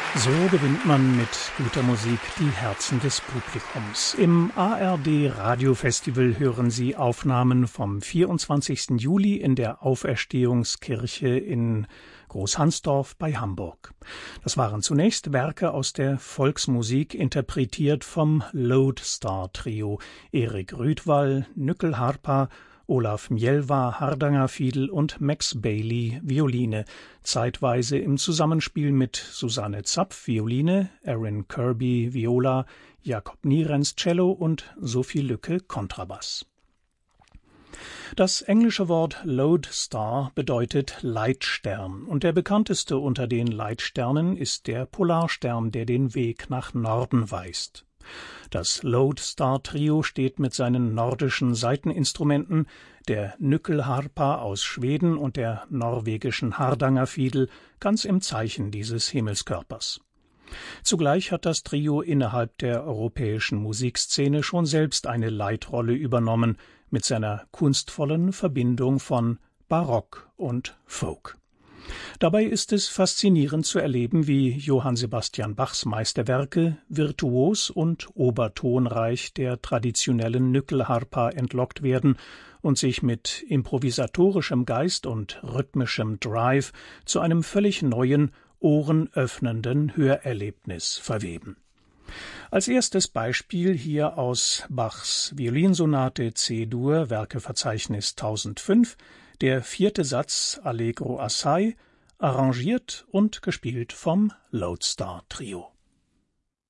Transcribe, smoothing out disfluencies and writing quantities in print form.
So gewinnt man mit guter Musik die Herzen des Publikums. Im ARD Radiofestival hören Sie Aufnahmen vom 24. Juli in der Auferstehungskirche in Großhansdorf bei Hamburg. Das waren zunächst Werke aus der Volksmusik, interpretiert vom Lodestar Trio: Erik Rüdwall, Nückel Harpa, Olaf Mjelva Hardanger Fiedel und Max Bailey Violine, zeitweise im Zusammenspiel mit Susanne Zapf Violine, Aaron Kirby Viola, Jakob Nierens Cello und Sophie Lücke Kontrabass. Das englische Wort Lodestar bedeutet Leitstern, und der bekannteste unter den Leitsternen ist der Polarstern, der den Weg nach Norden weist. Das Lodestar-Trio steht mit seinen nordischen Saiteninstrumenten, der Nyckelharpa aus Schweden und der norwegischen Hardanger Fiedel, ganz im Zeichen dieses Himmelskörpers. Zugleich hat das Trio innerhalb der europäischen Musikszene schon selbst eine Leitrolle übernommen, mit seiner kunstvollen Verbindung von Barock und Folk. Dabei ist es faszinierend zu erleben, wie Johann Sebastian Bachs Meisterwerke virtuos und obertonreich der traditionellen Nyckelharpa entlockt werden und sich mit improvisatorischem Geist und rhythmischem Drive zu einem völlig neuen, ohrenöffnenden Hörerlebnis verweben. Als erstes Beispiel hier aus Bachs Violinsonate C-Dur, Werkeverzeichnis 1005, der 4. Satz Allegro assai, arrangiert und gespielt vom Lodestar Trio.